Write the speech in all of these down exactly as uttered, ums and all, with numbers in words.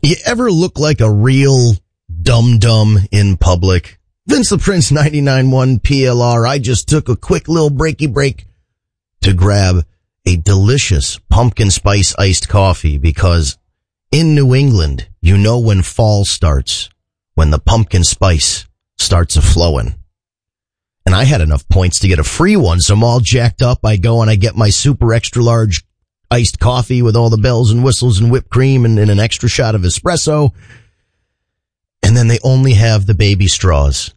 You ever look like a real dum-dum in public? Vince the Prince, ninety-nine point one P L R. I just took a quick little breaky break to grab a delicious pumpkin spice iced coffee because in New England, you know when fall starts, when the pumpkin spice starts a-flowing. And I had enough points to get a free one, so I'm all jacked up. I go and I get my super extra large iced coffee with all the bells and whistles and whipped cream and, and an extra shot of espresso. And then they only have the baby straws.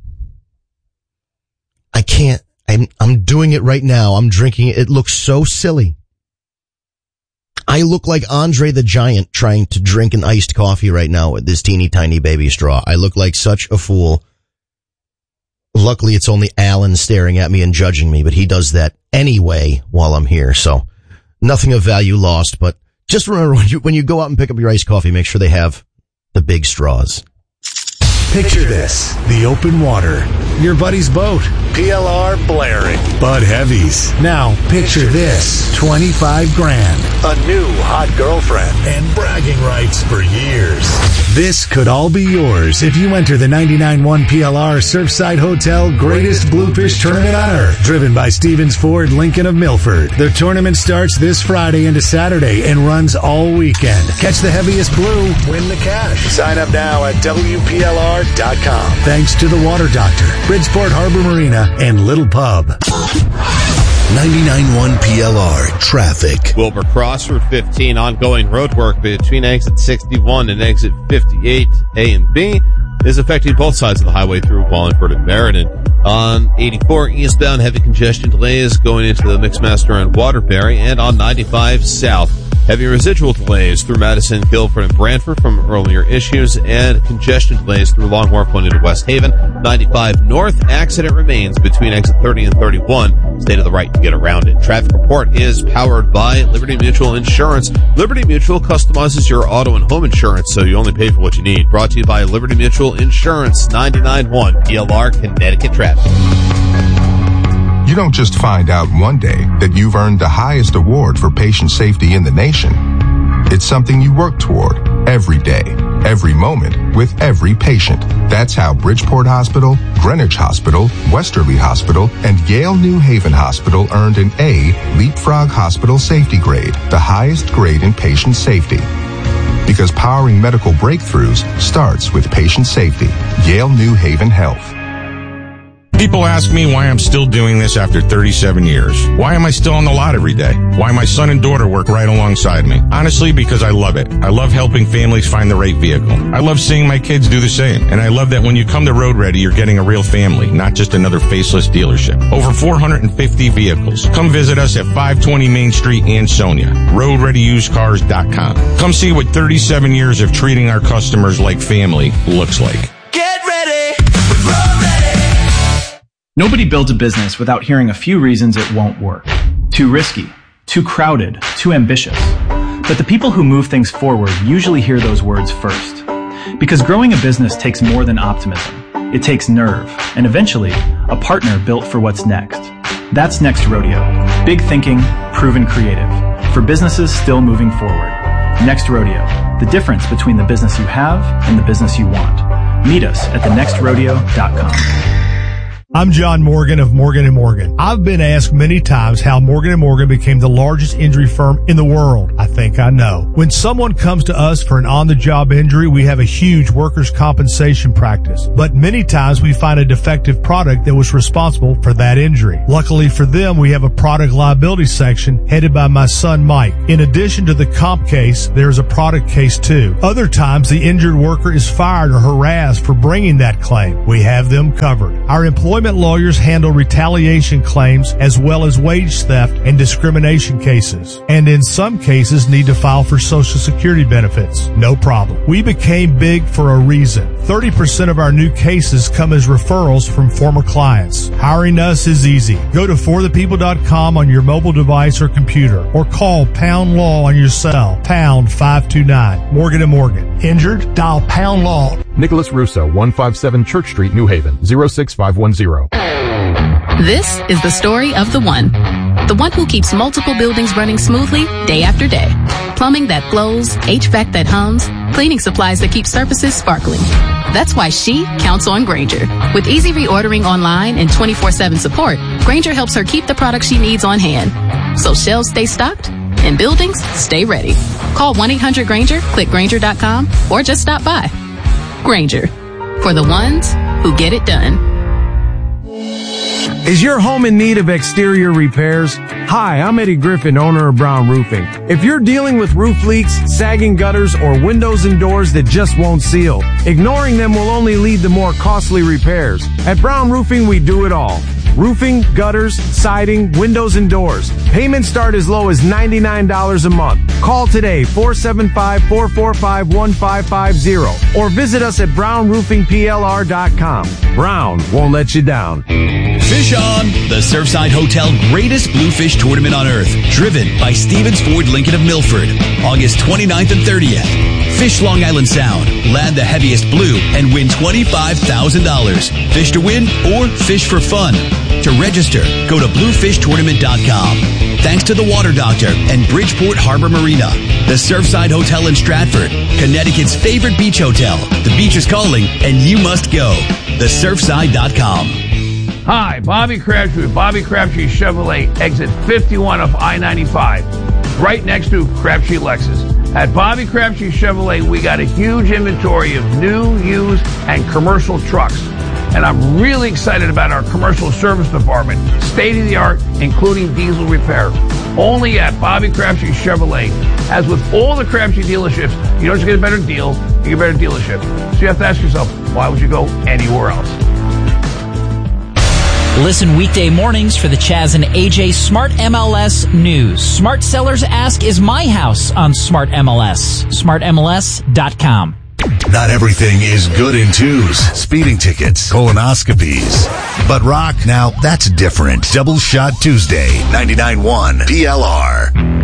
I can't, I'm, I'm doing it right now. I'm drinking it. It looks so silly. I look like Andre the Giant trying to drink an iced coffee right now with this teeny tiny baby straw. I look like such a fool. Luckily, it's only Alan staring at me and judging me, but he does that anyway while I'm here. So nothing of value lost, but just remember when you, when you go out and pick up your iced coffee, make sure they have the big straws. Picture this, the open water, your buddy's boat, P L R blaring, Bud Heavies. Now picture this, twenty-five grand, a new hot girlfriend, and bragging rights for years. This could all be yours if you enter the ninety-nine point one P L R Surfside Hotel Greatest Bluefish Tournament on Earth, driven by Stevens Ford Lincoln of Milford. The tournament starts this Friday into Saturday and runs all weekend. Catch the heaviest blue, win the cash. Sign up now at W P L R dot com. Thanks to the Water Doctor, Bridgeport Harbor Marina, and Little Pub. ninety-nine point one P L R traffic. Wilbur Cross, Route fifteen, ongoing road work between exit sixty-one and exit fifty-eight A and B is affecting both sides of the highway through Wallingford and Meriden. On eighty-four eastbound, heavy congestion delays going into the Mixmaster and Waterbury, and on ninety-five south, heavy residual delays through Madison, Guilford, and Brantford from earlier issues, and congestion delays through Long Wharf going into West Haven. ninety-five north, accident remains between exit thirty and thirty-one. Stay to the right to get around it. Traffic report is powered by Liberty Mutual Insurance. Liberty Mutual customizes your auto and home insurance, so you only pay for what you need. Brought to you by Liberty Mutual Insurance. ninety-nine point one P L R Connecticut Traffic. You don't just find out one day that you've earned the highest award for patient safety in the nation. It's something you work toward every day, every moment, with every patient. That's how Bridgeport Hospital, Greenwich Hospital, Westerly Hospital, and Yale New Haven Hospital earned an A Leapfrog Hospital Safety Grade, the highest grade in patient safety. Because powering medical breakthroughs starts with patient safety. Yale New Haven Health. People ask me why I'm still doing this after thirty-seven years. Why am I still on the lot every day? Why my son and daughter work right alongside me? Honestly, because I love it. I love helping families find the right vehicle. I love seeing my kids do the same. And I love that when you come to Road Ready, you're getting a real family, not just another faceless dealership. Over four hundred fifty vehicles. Come visit us at five twenty Main Street, Ansonia. road ready used cars dot com. Come see what thirty-seven years of treating our customers like family looks like. Get ready! Road Ready! Nobody builds a business without hearing a few reasons it won't work. Too risky, too crowded, too ambitious. But the people who move things forward usually hear those words first. Because growing a business takes more than optimism. It takes nerve, and eventually, a partner built for what's next. That's Next Rodeo. Big thinking, proven creative. For businesses still moving forward. Next Rodeo. The difference between the business you have and the business you want. Meet us at the next rodeo dot com. I'm John Morgan of Morgan and Morgan. I've been asked many times how Morgan and Morgan became the largest injury firm in the world. I think I know. When someone comes to us for an on-the-job injury, we have a huge workers' compensation practice. But many times we find a defective product that was responsible for that injury. Luckily for them, we have a product liability section headed by my son Mike. In addition to the comp case, there's a product case too. Other times, the injured worker is fired or harassed for bringing that claim. We have them covered. Our employment lawyers handle retaliation claims as well as wage theft and discrimination cases, and in some cases need to file for Social Security benefits. No problem. We became big for a reason. thirty percent of our new cases come as referrals from former clients. Hiring us is easy. Go to for the people dot com on your mobile device or computer, or call Pound Law on your cell, pound five two nine. Morgan and Morgan. Injured? Dial Pound Law. Nicholas Russo, one fifty-seven Church Street, New Haven, zero six five one zero. This is the story of the one. The one who keeps multiple buildings running smoothly day after day. Plumbing that flows, H V A C that hums, cleaning supplies that keep surfaces sparkling. That's why she counts on Grainger. With easy reordering online and twenty-four seven support, Grainger helps her keep the products she needs on hand. So shelves stay stocked and buildings stay ready. Call one eight hundred Grainger, click Grainger dot com, or just stop by. Grainger, for the ones who get it done. Is your home in need of exterior repairs? Hi, I'm Eddie Griffin, owner of Brown Roofing. If you're dealing with roof leaks, sagging gutters, or windows and doors that just won't seal, ignoring them will only lead to more costly repairs. At Brown Roofing, we do it all. Roofing, gutters, siding, windows, and doors. Payments start as low as ninety-nine dollars a month. Call today, four seven five, four four five, one five five zero, or visit us at brown roofing p l r dot com. Brown won't let you down. Fish On, the Surfside Hotel greatest bluefish tournament on earth, driven by Stevens Ford Lincoln of Milford, August twenty-ninth and thirtieth. Fish Long Island Sound, land the heaviest blue, and win twenty-five thousand dollars. Fish to win or fish for fun. To register, go to bluefish tournament dot com. Thanks to the Water Doctor and Bridgeport Harbor Marina, the Surfside Hotel in Stratford, Connecticut's favorite beach hotel. The beach is calling, and you must go. the surfside dot com. Hi, Bobby Crabtree with Bobby Crabtree Chevrolet, exit fifty-one of I ninety-five, right next to Crabtree Lexus. At Bobby Crabtree Chevrolet, we got a huge inventory of new, used, and commercial trucks. And I'm really excited about our commercial service department, state-of-the-art, including diesel repair. Only at Bobby Crabtree Chevrolet. As with all the Crabtree dealerships, you don't just get a better deal, you get a better dealership. So you have to ask yourself, why would you go anywhere else? Listen weekday mornings for the Chaz and A J Smart M L S News. Smart sellers ask, is my house on Smart M L S? smart M L S dot com. Not everything is good in twos. Speeding tickets, colonoscopies. But rock, now that's different. Double Shot Tuesday, ninety-nine point one P L R.